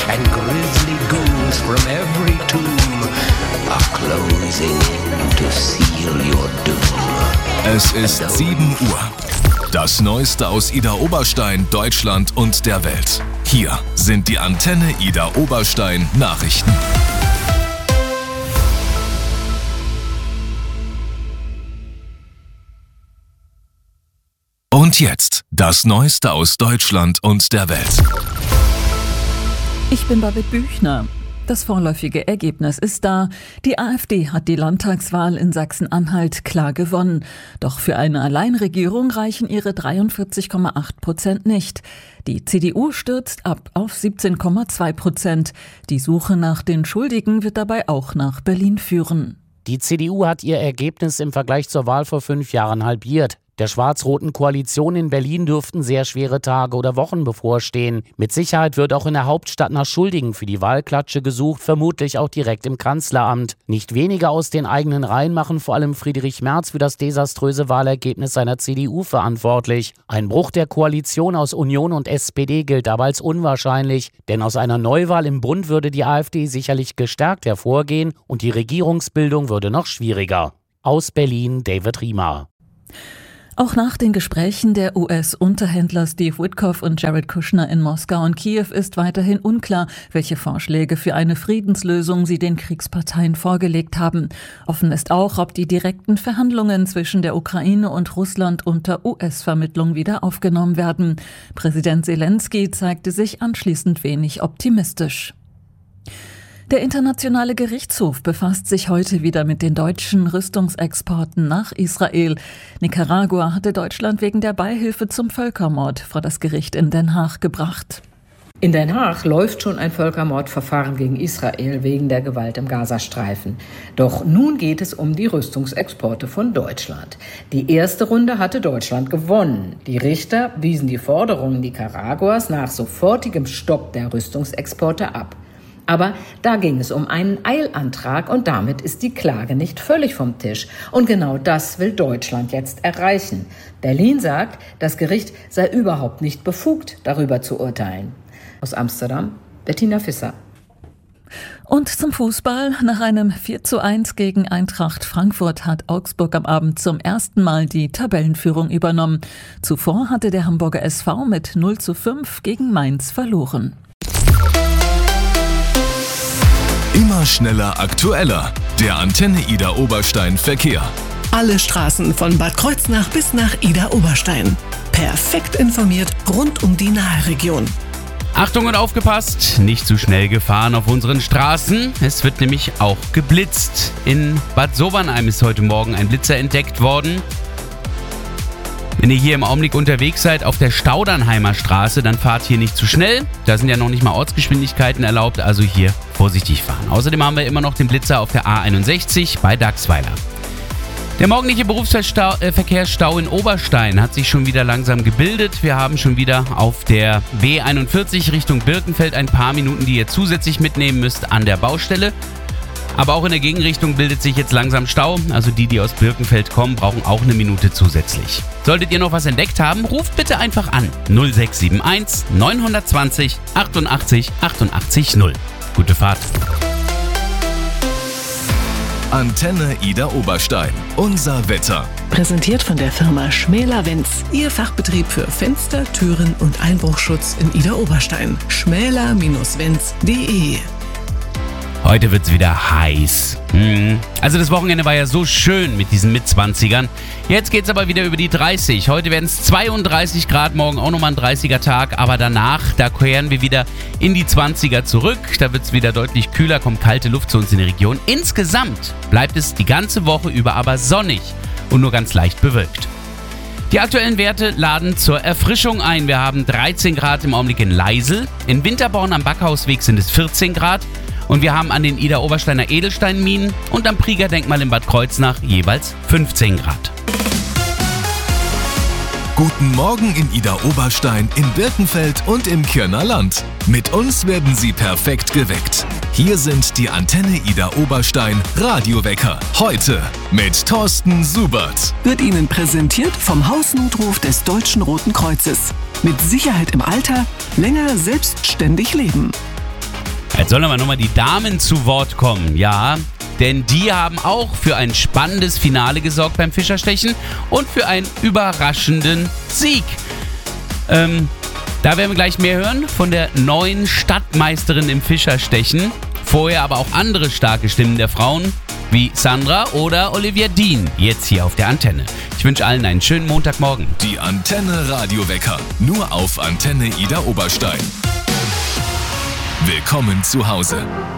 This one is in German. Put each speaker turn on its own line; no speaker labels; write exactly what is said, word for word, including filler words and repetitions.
and grisly goons from every tomb are closing in to seal your doom.
Es ist sieben Uhr. Das Neueste aus Ida Oberstein, Deutschland und der Welt. Hier sind die Antenne Ida Oberstein Nachrichten. Und jetzt das Neueste aus Deutschland und der Welt.
Ich bin Babette Büchner. Das vorläufige Ergebnis ist da. Die AfD hat die Landtagswahl in Sachsen-Anhalt klar gewonnen. Doch für eine Alleinregierung reichen ihre dreiundvierzig Komma acht Prozent nicht. Die C D U stürzt ab auf siebzehn Komma zwei Prozent. Die Suche nach den Schuldigen wird dabei auch nach Berlin führen.
Die C D U hat ihr Ergebnis im Vergleich zur Wahl vor fünf Jahren halbiert. Der schwarz-roten Koalition in Berlin dürften sehr schwere Tage oder Wochen bevorstehen. Mit Sicherheit wird auch in der Hauptstadt nach Schuldigen für die Wahlklatsche gesucht, vermutlich auch direkt im Kanzleramt. Nicht wenige aus den eigenen Reihen machen vor allem Friedrich Merz für das desaströse Wahlergebnis seiner C D U verantwortlich. Ein Bruch der Koalition aus Union und S P D gilt aber als unwahrscheinlich, denn aus einer Neuwahl im Bund würde die AfD sicherlich gestärkt hervorgehen und die Regierungsbildung würde noch schwieriger. Aus Berlin, David Riemer.
Auch nach den Gesprächen der U S-Unterhändler Steve Witkoff und Jared Kushner in Moskau und Kiew ist weiterhin unklar, welche Vorschläge für eine Friedenslösung sie den Kriegsparteien vorgelegt haben. Offen ist auch, ob die direkten Verhandlungen zwischen der Ukraine und Russland unter U S-Vermittlung wieder aufgenommen werden. Präsident Zelensky zeigte sich anschließend wenig optimistisch. Der Internationale Gerichtshof befasst sich heute wieder mit den deutschen Rüstungsexporten nach Israel. Nicaragua hatte Deutschland wegen der Beihilfe zum Völkermord vor das Gericht in Den Haag gebracht.
In Den Haag läuft schon ein Völkermordverfahren gegen Israel wegen der Gewalt im Gazastreifen. Doch nun geht es um die Rüstungsexporte von Deutschland. Die erste Runde hatte Deutschland gewonnen. Die Richter wiesen die Forderungen Nicaraguas nach sofortigem Stopp der Rüstungsexporte ab. Aber da ging es um einen Eilantrag und damit ist die Klage nicht völlig vom Tisch. Und genau das will Deutschland jetzt erreichen. Berlin sagt, das Gericht sei überhaupt nicht befugt, darüber zu urteilen. Aus Amsterdam, Bettina Visser.
Und zum Fußball. Nach einem vier zu eins gegen Eintracht Frankfurt hat Augsburg am Abend zum ersten Mal die Tabellenführung übernommen. Zuvor hatte der Hamburger S V mit null zu fünf gegen Mainz verloren.
Immer schneller, aktueller. Der Antenne Ida Oberstein Verkehr.
Alle Straßen von Bad Kreuznach bis nach Ida Oberstein. Perfekt informiert rund um die Nahregion.
Achtung und aufgepasst, nicht zu schnell gefahren auf unseren Straßen. Es wird nämlich auch geblitzt. In Bad Sobernheim ist heute Morgen ein Blitzer entdeckt worden. Wenn ihr hier im Augenblick unterwegs seid auf der Staudernheimer Straße, dann fahrt hier nicht zu schnell. Da sind ja noch nicht mal Ortsgeschwindigkeiten erlaubt, also hier vorsichtig fahren. Außerdem haben wir immer noch den Blitzer auf der A einundsechzig bei Dachsweiler. Der morgendliche Berufsverkehrsstau in Oberstein hat sich schon wieder langsam gebildet. Wir haben schon wieder auf der B einundvierzig Richtung Birkenfeld ein paar Minuten, die ihr zusätzlich mitnehmen müsst an der Baustelle. Aber auch in der Gegenrichtung bildet sich jetzt langsam Stau. Also die, die aus Birkenfeld kommen, brauchen auch eine Minute zusätzlich. Solltet ihr noch was entdeckt haben, ruft bitte einfach an. null sechs sieben eins neun zwei null achtundachtzig achtundachtzig null. Gute Fahrt.
Antenne Ida Oberstein. Unser Wetter.
Präsentiert von der Firma Schmäler Wenz. Ihr Fachbetrieb für Fenster, Türen und Einbruchschutz in Ida Oberstein. schmäler Bindestrich wenz punkt de.
Heute wird's wieder heiß. Hm. Also das Wochenende war ja so schön mit diesen Mitzwanzigern. Jetzt geht's aber wieder über die dreißig. Heute werden es zweiunddreißig Grad, morgen auch nochmal ein dreißiger Tag. Aber danach, da kehren wir wieder in die zwanziger zurück. Da wird's wieder deutlich kühler, kommt kalte Luft zu uns in die Region. Insgesamt bleibt es die ganze Woche über aber sonnig und nur ganz leicht bewölkt. Die aktuellen Werte laden zur Erfrischung ein. Wir haben dreizehn Grad im Augenblick in Leisel. In Winterborn am Backhausweg sind es vierzehn Grad. Und wir haben an den Ida-Obersteiner Edelsteinminen und am Prieger-Denkmal in Bad Kreuznach jeweils fünfzehn Grad.
Guten Morgen in Ida Oberstein, in Birkenfeld und im Kirner Land. Mit uns werden Sie perfekt geweckt. Hier sind die Antenne Ida Oberstein Radiowecker. Heute mit Thorsten Subert.
Wird Ihnen präsentiert vom Hausnotruf des Deutschen Roten Kreuzes. Mit Sicherheit im Alter, länger selbstständig leben.
Jetzt sollen aber nochmal die Damen zu Wort kommen, ja. Denn die haben auch für ein spannendes Finale gesorgt beim Fischerstechen und für einen überraschenden Sieg. Ähm, da werden wir gleich mehr hören von der neuen Stadtmeisterin im Fischerstechen. Vorher aber auch andere starke Stimmen der Frauen, wie Sandra oder Olivia Dean, jetzt hier auf der Antenne. Ich wünsche allen einen schönen Montagmorgen.
Die Antenne Radiowecker, nur auf Antenne Ida Oberstein. Willkommen zu Hause.